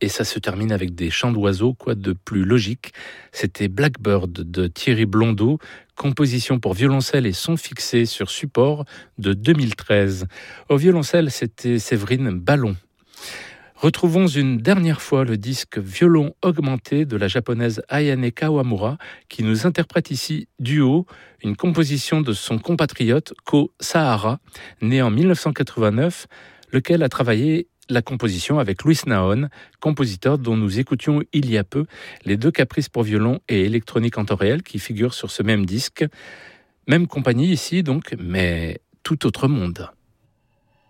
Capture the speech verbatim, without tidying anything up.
Et ça se termine avec des chants d'oiseaux, quoi de plus logique. C'était Blackbird de Thierry Blondeau, composition pour violoncelle et son fixé sur support de deux mille treize. Au violoncelle, c'était Séverine Ballon. Retrouvons une dernière fois le disque Violon augmenté de la japonaise Ayane Kawamura qui nous interprète ici Duo, une composition de son compatriote Ko Sahara, né en dix-neuf cent quatre-vingt-neuf, lequel a travaillé la composition avec Luis Naon, compositeur dont nous écoutions il y a peu les deux caprices pour violon et électronique en temps réel qui figurent sur ce même disque. Même compagnie ici donc, mais tout autre monde.